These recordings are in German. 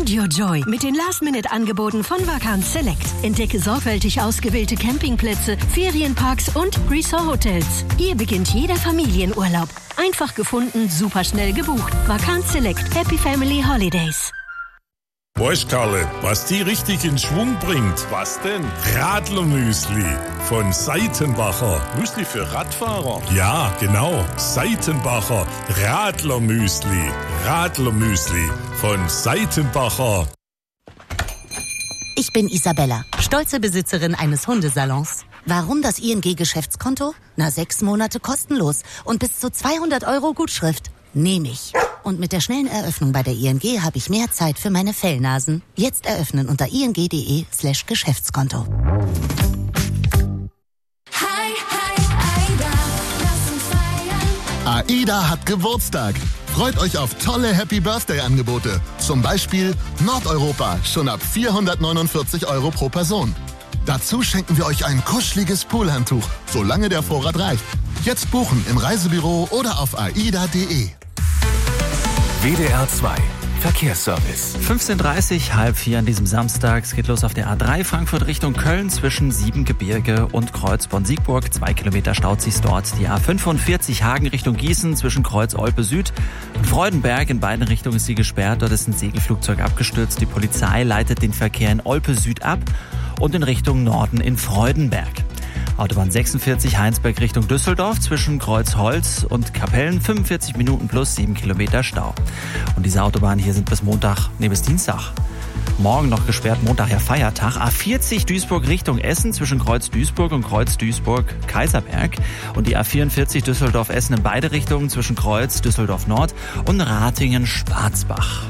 Find your joy mit den Last-Minute-Angeboten von Vacanz Select. Entdecke sorgfältig ausgewählte Campingplätze, Ferienparks und Resort-Hotels. Hier beginnt jeder Familienurlaub. Einfach gefunden, super schnell gebucht. Vacanz Select. Happy Family Holidays. Weißt, Karle, was die richtig in Schwung bringt? Was denn? Radlermüsli von Seitenbacher. Müsli für Radfahrer? Ja, genau. Seitenbacher Radlermüsli. Radlermüsli von Seitenbacher. Ich bin Isabella, stolze Besitzerin eines Hundesalons. Warum das ING-Geschäftskonto? 6 Monate kostenlos und bis zu 200 € Gutschrift. Nehme ich. Und mit der schnellen Eröffnung bei der ING habe ich mehr Zeit für meine Fellnasen. Jetzt eröffnen unter ing.de/Geschäftskonto. AIDA hat Geburtstag. Freut euch auf tolle Happy-Birthday-Angebote. Zum Beispiel Nordeuropa, schon ab 449 € pro Person. Dazu schenken wir euch ein kuscheliges Poolhandtuch, solange der Vorrat reicht. Jetzt buchen im Reisebüro oder auf aida.de. WDR 2 Verkehrsservice. 15:30, 3:30 an diesem Samstag. Es geht los auf der A3 Frankfurt Richtung Köln zwischen Siebengebirge und Kreuz-Bonn-Siegburg. 2 Kilometer staut sich dort. Die A45 Hagen Richtung Gießen zwischen Kreuz-Olpe Süd und Freudenberg. In beiden Richtungen ist sie gesperrt. Dort ist ein Segelflugzeug abgestürzt. Die Polizei leitet den Verkehr in Olpe Süd ab und in Richtung Norden in Freudenberg. Autobahn 46 Heinsberg Richtung Düsseldorf zwischen Kreuzholz und Kapellen 45 Minuten plus 7 Kilometer Stau. Und diese Autobahnen hier sind bis Dienstag. Morgen noch gesperrt, Montag ja Feiertag. A40 Duisburg Richtung Essen zwischen Kreuz Duisburg und Kreuz Duisburg-Kaiserberg. Und die A44 Düsseldorf-Essen in beide Richtungen zwischen Kreuz Düsseldorf Nord und Ratingen-Schwarzbach.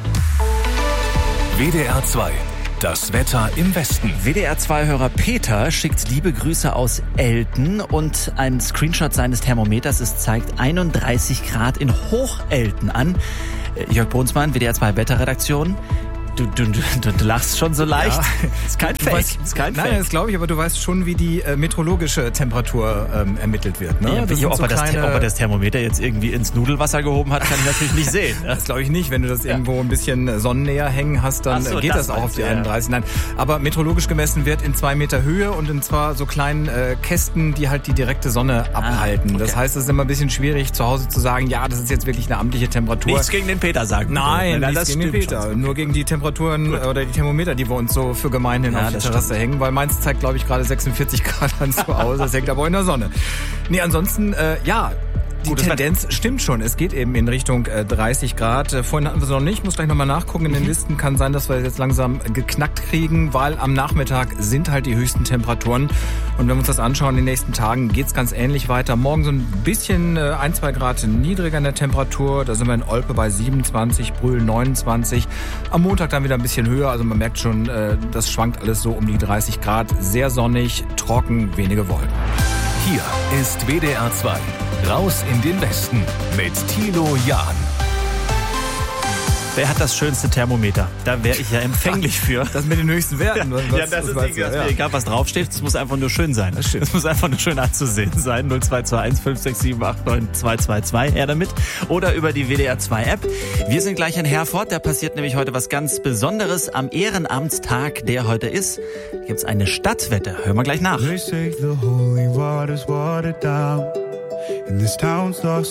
WDR 2 Das Wetter im Westen. WDR-2-Hörer Peter schickt liebe Grüße aus Elten und ein Screenshot seines Thermometers. Es zeigt 31 Grad in Hochelten an. Jörg Brunsmann, WDR-2-Wetterredaktion. Du lachst schon so leicht. Ja. Ist kein Fake. Nein, das glaube ich, aber du weißt schon, wie die meteorologische Temperatur ermittelt wird. Ne? Ja, ob er das Thermometer jetzt irgendwie ins Nudelwasser gehoben hat, kann ich natürlich nicht sehen. Das glaube ich nicht. Wenn du das irgendwo ein bisschen sonnennäher hängen hast, dann geht das auch auf die 31. Nein, aber meteorologisch gemessen wird in 2 Meter Höhe und in zwar so kleinen Kästen, die halt die direkte Sonne abhalten. Okay. Das heißt, es ist immer ein bisschen schwierig, zu Hause zu sagen, ja, das ist jetzt wirklich eine amtliche Temperatur. Nichts gegen den Peter sagen. Nein, nichts gegen den Peter. Schon. Nur gegen die Temperaturen oder die Thermometer, die wir uns so für gemeinhin auf die Terrasse hängen, weil meins zeigt, glaube ich, gerade 46 Grad an zu Hause. Das hängt aber auch in der Sonne. Nee, ansonsten, die Tendenz stimmt schon. Es geht eben in Richtung 30 Grad. Vorhin hatten wir es noch nicht. Muss gleich nochmal nachgucken. In den Listen kann sein, dass wir jetzt langsam geknackt kriegen, weil am Nachmittag sind halt die höchsten Temperaturen. Und wenn wir uns das anschauen, in den nächsten Tagen geht's ganz ähnlich weiter. Morgen so ein bisschen 1-2 Grad niedriger in der Temperatur. Da sind wir in Olpe bei 27, Brühl 29. Am Montag dann wieder ein bisschen höher. Also man merkt schon, das schwankt alles so um die 30 Grad. Sehr sonnig, trocken, wenige Wolken. Hier ist WDR 2. Raus in den Westen mit Thilo Jahn. Wer hat das schönste Thermometer? Da wäre ich ja empfänglich für. Das mit den höchsten Werten. Ja, das ist mir egal, was draufsteht. Es muss einfach nur schön sein. Es muss einfach nur schön anzusehen sein. 0221 567 89 222. Her damit. Oder über die WDR 2 App. Wir sind gleich in Herford. Da passiert nämlich heute was ganz Besonderes. Am Ehrenamtstag, der heute ist, gibt's eine Stadtwette. Hören wir gleich nach. They say the holy water's watered down, and this town's lost